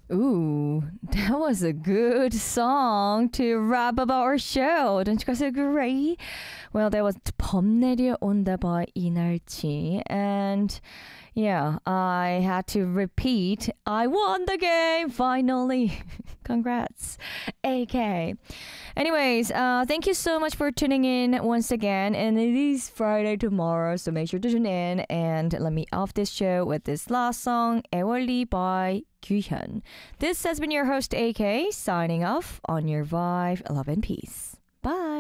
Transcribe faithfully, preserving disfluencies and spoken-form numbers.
Ooh, that was a good song to wrap up our show. Don't you guys agree? Well, that was 범 내려온다 by 이날치. And yeah, I had to repeat, I won the game finally. Congrats, A K. Anyways, uh, thank you so much for tuning in once again. And it is Friday tomorrow, so make sure to tune in. And let me off this show with this last song, 애월리 by Gyuhyun. This has been your host, A K, signing off on your Vibe, Love and Peace. Bye.